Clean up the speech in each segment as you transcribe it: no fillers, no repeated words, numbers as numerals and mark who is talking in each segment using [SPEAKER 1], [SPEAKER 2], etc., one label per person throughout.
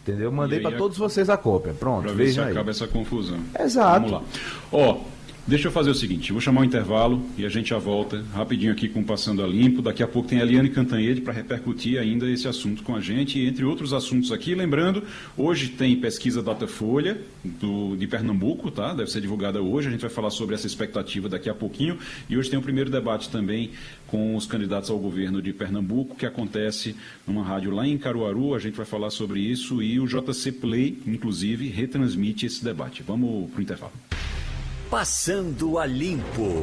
[SPEAKER 1] Entendeu? Mandei para todos vocês a cópia. Pronto,
[SPEAKER 2] para ver se
[SPEAKER 1] aí.
[SPEAKER 2] acaba essa confusão.
[SPEAKER 1] Exato.
[SPEAKER 2] Vamos lá. Deixa eu fazer o seguinte, vou chamar um intervalo e a gente já volta rapidinho aqui com Passando a Limpo. Daqui a pouco tem a Eliane Cantanhede para repercutir ainda esse assunto com a gente, entre outros assuntos aqui. Lembrando, hoje tem pesquisa Datafolha de Pernambuco, tá? Deve ser divulgada hoje, a gente vai falar sobre essa expectativa daqui a pouquinho. E hoje tem o primeiro debate também com os candidatos ao governo de Pernambuco, que acontece numa rádio lá em Caruaru. A gente vai falar sobre isso e o JC Play, inclusive, retransmite esse debate. Vamos para o intervalo.
[SPEAKER 3] Passando a Limpo.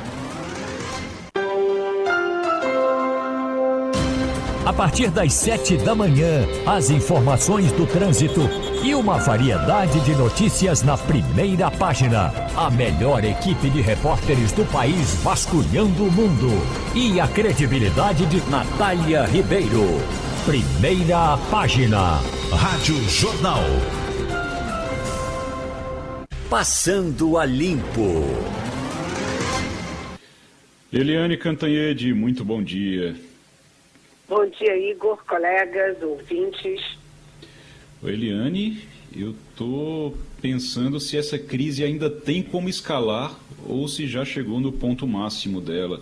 [SPEAKER 3] A partir das 7 da manhã, as informações do trânsito e uma variedade de notícias na primeira página. A melhor equipe de repórteres do país vasculhando o mundo. E a credibilidade de Natália Ribeiro. Primeira página. Rádio Jornal. Passando a Limpo.
[SPEAKER 2] Eliane Cantanhede, muito bom dia.
[SPEAKER 4] Bom dia, Igor, colegas, ouvintes.
[SPEAKER 2] Eliane, eu estou pensando se essa crise ainda tem como escalar ou se já chegou no ponto máximo dela.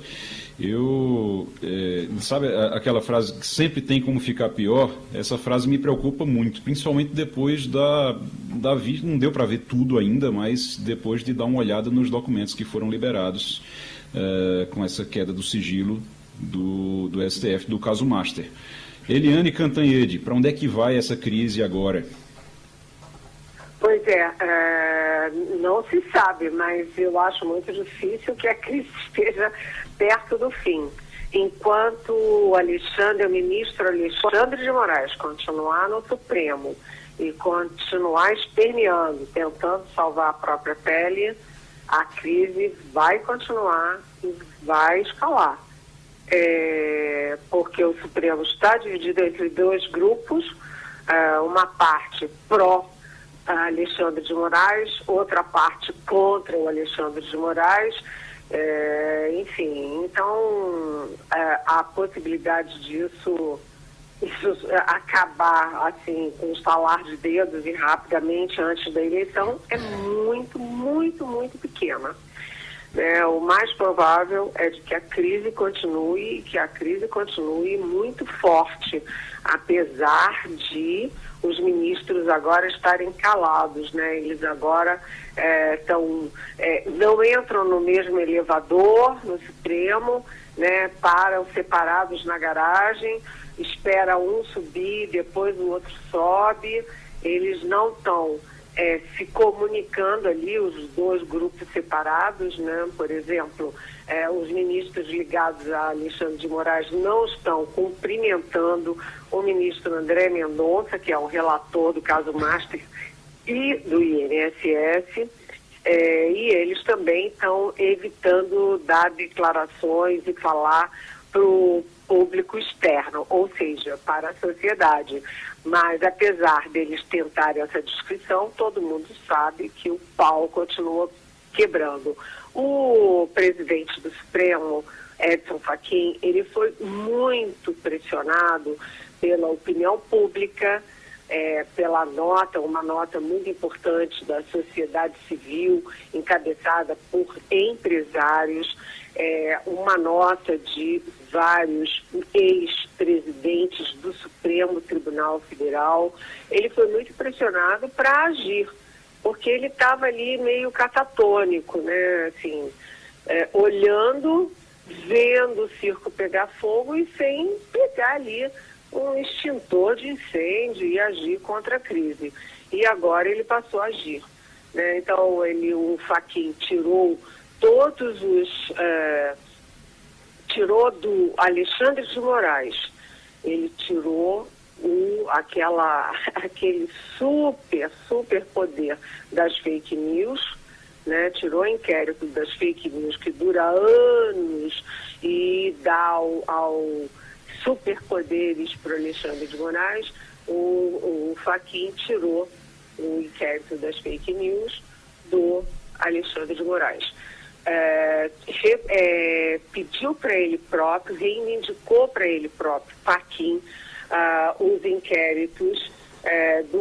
[SPEAKER 2] Sabe aquela frase que sempre tem como ficar pior? Essa frase me preocupa muito, principalmente depois da não deu para ver tudo ainda, mas depois de dar uma olhada nos documentos que foram liberados com essa queda do sigilo do STF, do caso Master. Eliane Cantanhede, para onde é que vai essa crise agora?
[SPEAKER 4] Pois não se sabe, mas eu acho muito difícil que a crise esteja perto do fim. Enquanto o ministro Alexandre de Moraes continuar no Supremo e continuar esperneando, tentando salvar a própria pele, a crise vai continuar e vai escalar. Porque o Supremo está dividido entre dois grupos, uma parte pró Alexandre de Moraes, outra parte contra o Alexandre de Moraes, enfim, então a possibilidade disso acabar assim, com um estalar de dedos e rapidamente antes da eleição é muito, muito, muito pequena. O mais provável é de que a crise continue, e que a crise continue muito forte, apesar de os ministros agora estarem calados, né? Eles agora não entram no mesmo elevador, no Supremo, né? Param separados na garagem, espera um subir, depois o outro sobe, eles não estão se comunicando ali, os dois grupos separados, né? Por exemplo, os ministros ligados a Alexandre de Moraes não estão cumprimentando o ministro André Mendonça, que é o relator do caso Master e do INSS, e eles também estão evitando dar declarações e falar para o público externo, ou seja, para a sociedade. Mas, apesar deles tentarem essa descrição, todo mundo sabe que o pau continua quebrando. O presidente do Supremo, Edson Fachin, ele foi muito pressionado pela opinião pública, pela uma nota muito importante da sociedade civil, encabeçada por empresários, uma nota de vários ex-presidentes do Supremo Tribunal Federal. Ele foi muito pressionado para agir, porque ele estava ali meio catatônico, né? Assim, olhando, vendo o circo pegar fogo e sem pegar ali um extintor de incêndio e agir contra a crise. E agora ele passou a agir, né? Então, o Fachin tirou todos os... tirou do Alexandre de Moraes, ele tirou aquele super poder das fake news, né? Tirou o inquérito das fake news que dura anos e dá ao superpoderes para o Alexandre de Moraes. O Fachin tirou o inquérito das fake news do Alexandre de Moraes. Pediu para ele próprio, reivindicou para ele próprio, Fachin, os inquéritos do